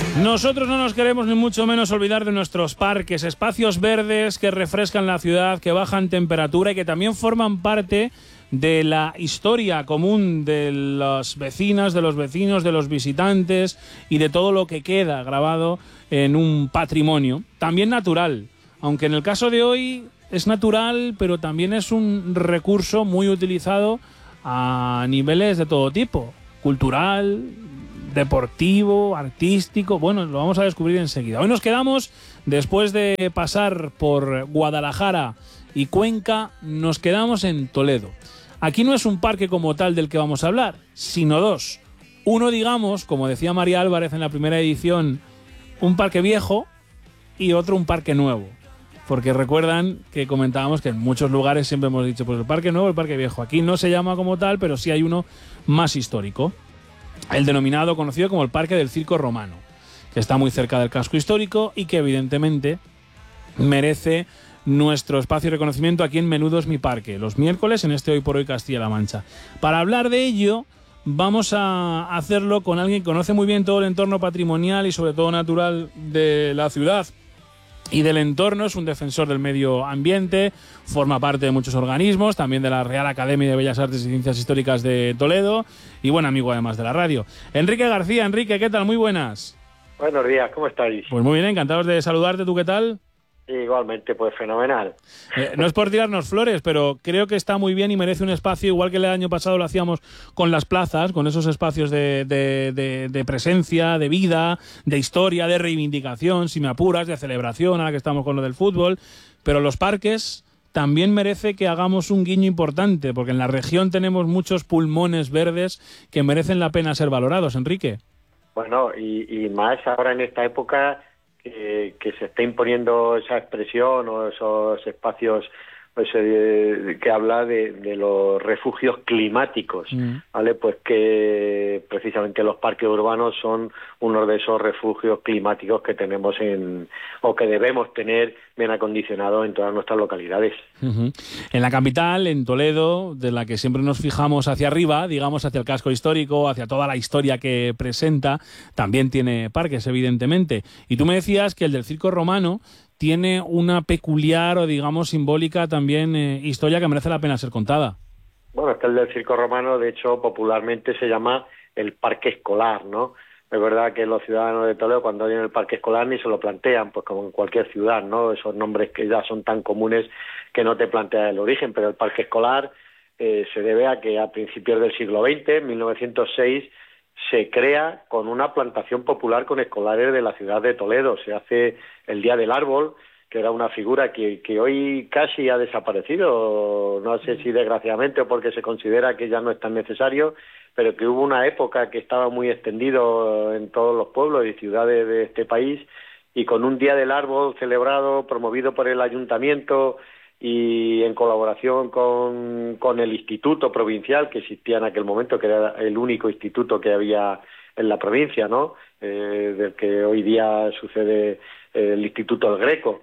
Nosotros no nos queremos ni mucho menos olvidar de nuestros parques, espacios verdes que refrescan la ciudad, que bajan temperatura y que también forman parte de la historia común de las vecinas, de los vecinos, de los visitantes y de todo lo que queda grabado en un patrimonio, también natural, aunque en el caso de hoy es natural, pero también es un recurso muy utilizado a niveles de todo tipo, cultural, deportivo, artístico. Bueno, lo vamos a descubrir enseguida. Hoy nos quedamos, después de pasar por Guadalajara y Cuenca, nos quedamos en Toledo. Aquí no es un parque como tal del que vamos a hablar, sino dos. Uno, digamos, como decía María Álvarez en la primera edición, un parque viejo, y otro un parque nuevo. Porque recuerdan que comentábamos que en muchos lugares siempre hemos dicho, pues el parque nuevo, el parque viejo. Aquí no se llama como tal, pero sí hay uno más histórico. El denominado, conocido como el Parque del Circo Romano, que está muy cerca del casco histórico y que evidentemente merece nuestro espacio de reconocimiento aquí en Menudo es mi parque, los miércoles en este Hoy por Hoy Castilla-La Mancha. Para hablar de ello, vamos a hacerlo con alguien que conoce muy bien todo el entorno patrimonial y sobre todo natural de la ciudad y del entorno. Es un defensor del medio ambiente, forma parte de muchos organismos, también de la Real Academia de Bellas Artes y Ciencias Históricas de Toledo y buen amigo además de la radio. Enrique García. Enrique, ¿qué tal? Muy buenas. Buenos días, ¿cómo estáis? Pues muy bien, encantados de saludarte. ¿Tú qué tal? Igualmente, pues fenomenal. No es por tirarnos flores, pero creo que está muy bien y merece un espacio, igual que el año pasado lo hacíamos con las plazas, con esos espacios de presencia, de vida, de historia, de reivindicación, si me apuras, de celebración, ahora que estamos con lo del fútbol. Pero los parques también merece que hagamos un guiño importante, porque en la región tenemos muchos pulmones verdes que merecen la pena ser valorados, Enrique. Bueno, y más ahora en esta época que se está imponiendo esa expresión o esos espacios pues, que habla de los refugios climáticos, ¿vale? Pues que precisamente los parques urbanos son uno de esos refugios climáticos que tenemos o que debemos tener bien acondicionados en todas nuestras localidades. En la capital, en Toledo, de la que siempre nos fijamos hacia arriba, digamos hacia el casco histórico, hacia toda la historia que presenta, también tiene parques, evidentemente. Y tú me decías que el del Circo Romano tiene una peculiar o, digamos, simbólica también historia que merece la pena ser contada. Bueno, el del Circo Romano, de hecho, popularmente se llama el Parque Escolar, ¿no? Es verdad que los ciudadanos de Toledo, cuando oyen el parque escolar, ni se lo plantean, pues como en cualquier ciudad, ¿no? Esos nombres que ya son tan comunes que no te planteas el origen, pero el parque escolar se debe a que a principios del siglo XX, en 1906, se crea con una plantación popular con escolares de la ciudad de Toledo. Se hace el Día del Árbol, que era una figura que hoy casi ha desaparecido, no sé si desgraciadamente o porque se considera que ya no es tan necesario, pero que hubo una época que estaba muy extendido en todos los pueblos y ciudades de este país, y con un Día del Árbol celebrado, promovido por el ayuntamiento y en colaboración con el Instituto Provincial que existía en aquel momento, que era el único instituto que había en la provincia, ¿no? Del que hoy día sucede el Instituto El Greco,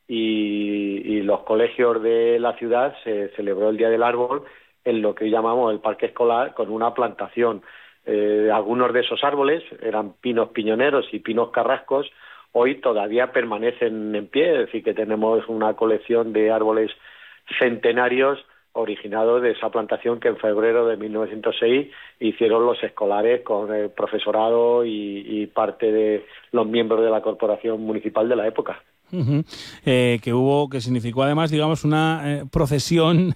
y los colegios de la ciudad. Se celebró el Día del Árbol en lo que llamamos el Parque Escolar, con una plantación. Algunos de esos árboles eran pinos piñoneros y pinos carrascos. Hoy todavía permanecen en pie, es decir, que tenemos una colección de árboles centenarios originados de esa plantación que en febrero de 1906 hicieron los escolares con el profesorado y parte de los miembros de la corporación municipal de la época. Que significó además, digamos, una procesión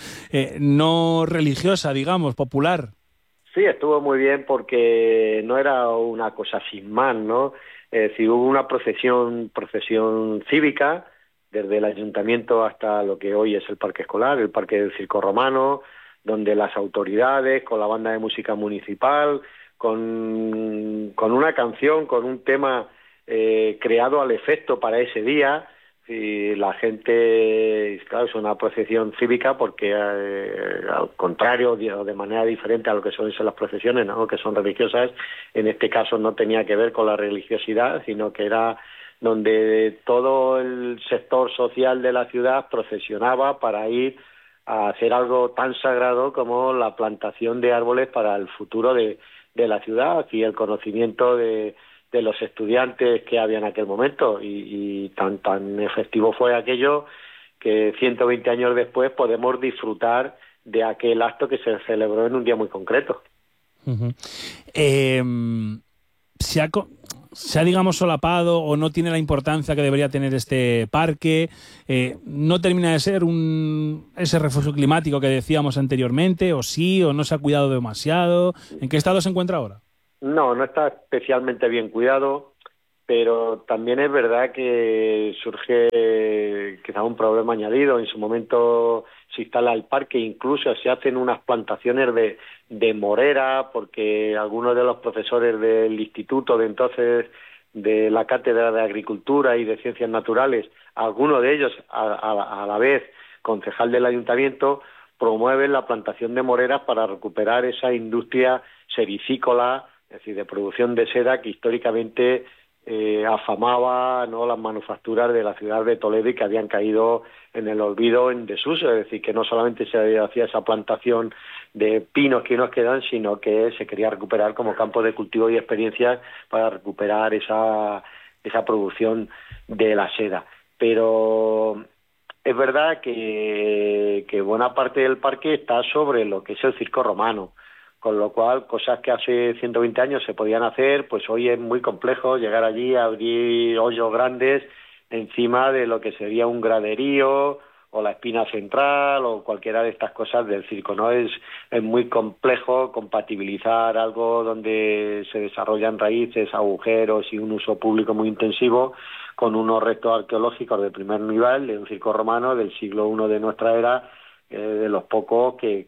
no religiosa, digamos, popular. Sí, estuvo muy bien porque no era una cosa sin más, ¿no? Es decir, hubo una procesión cívica desde el ayuntamiento hasta lo que hoy es el parque escolar, el parque del Circo Romano, donde las autoridades, con la banda de música municipal, con una canción, con un tema creado al efecto para ese día, y la gente, claro, es una procesión cívica porque al contrario o de manera diferente a lo que son las procesiones, ¿no?, que son religiosas, en este caso no tenía que ver con la religiosidad, sino que era donde todo el sector social de la ciudad procesionaba para ir a hacer algo tan sagrado como la plantación de árboles para el futuro de la ciudad y el conocimiento de de los estudiantes que había en aquel momento, y tan efectivo fue aquello que 120 años después podemos disfrutar de aquel acto que se celebró en un día muy concreto. Uh-huh. ¿Se ha, digamos, solapado o no tiene la importancia que debería tener este parque? ¿No termina de ser ese refugio climático que decíamos anteriormente? ¿O sí? ¿O no se ha cuidado demasiado? ¿En qué estado se encuentra ahora? No está especialmente bien cuidado, pero también es verdad que surge quizá un problema añadido. En su momento se instala el parque, incluso se hacen unas plantaciones de morera, porque algunos de los profesores del instituto de entonces, de la Cátedra de Agricultura y de Ciencias Naturales, algunos de ellos a la vez concejal del ayuntamiento, promueven la plantación de moreras para recuperar esa industria sericícola, es decir, de producción de seda que históricamente afamaba, ¿no?, las manufacturas de la ciudad de Toledo y que habían caído en el olvido, en desuso. Es decir, que no solamente se hacía esa plantación de pinos que nos quedan, sino que se quería recuperar como campo de cultivo y experiencias para recuperar esa producción de la seda. Pero es verdad que buena parte del parque está sobre lo que es el circo romano, con lo cual cosas que hace 120 años se podían hacer, pues hoy es muy complejo llegar allí a abrir hoyos grandes encima de lo que sería un graderío o la espina central o cualquiera de estas cosas del circo, ¿no? Es muy complejo compatibilizar algo donde se desarrollan raíces, agujeros y un uso público muy intensivo con unos restos arqueológicos de primer nivel de un circo romano del siglo I de nuestra era, de los pocos que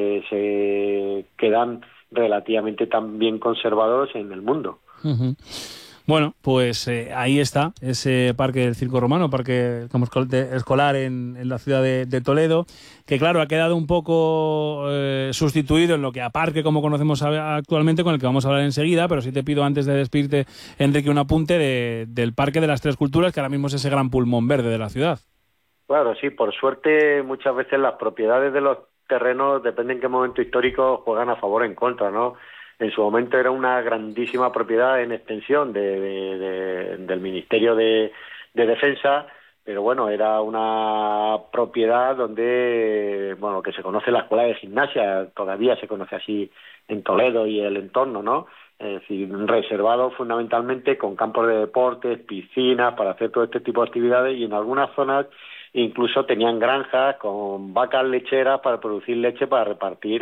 se quedan relativamente tan bien conservados en el mundo. Uh-huh. Bueno, pues ahí está ese parque del Circo Romano, parque escolar en la ciudad de Toledo, que claro, ha quedado un poco sustituido en lo que a parque como conocemos actualmente, con el que vamos a hablar enseguida, pero sí te pido antes de despedirte, Enrique, un apunte del Parque de las Tres Culturas, que ahora mismo es ese gran pulmón verde de la ciudad. Claro, sí, por suerte muchas veces las propiedades de los terrenos, depende en qué momento histórico, juegan a favor o en contra, ¿no? En su momento era una grandísima propiedad en extensión del Ministerio de Defensa, pero bueno, era una propiedad donde, bueno, que se conoce la Escuela de Gimnasia, todavía se conoce así en Toledo y el entorno, ¿no? Es decir, reservado fundamentalmente con campos de deportes, piscinas, para hacer todo este tipo de actividades, y en algunas zonas incluso tenían granjas con vacas lecheras para producir leche para repartir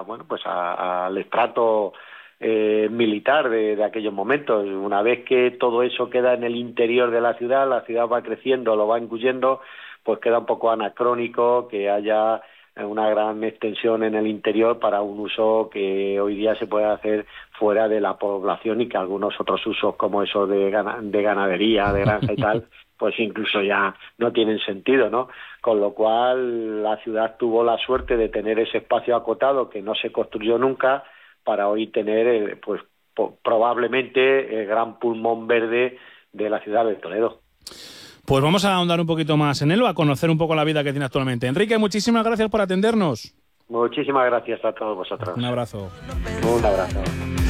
al estrato militar de aquellos momentos. Una vez que todo eso queda en el interior de la ciudad va creciendo, lo va engullendo, pues queda un poco anacrónico que haya una gran extensión en el interior para un uso que hoy día se puede hacer fuera de la población, y que algunos otros usos como eso de ganadería, de granja y tal, pues incluso ya no tienen sentido, ¿no? Con lo cual la ciudad tuvo la suerte de tener ese espacio acotado que no se construyó nunca, para hoy tener probablemente el gran pulmón verde de la ciudad de Toledo. Pues vamos a ahondar un poquito más en él, a conocer un poco la vida que tiene actualmente. Enrique, muchísimas gracias por atendernos. Muchísimas gracias a todos vosotros. Un abrazo. Un abrazo.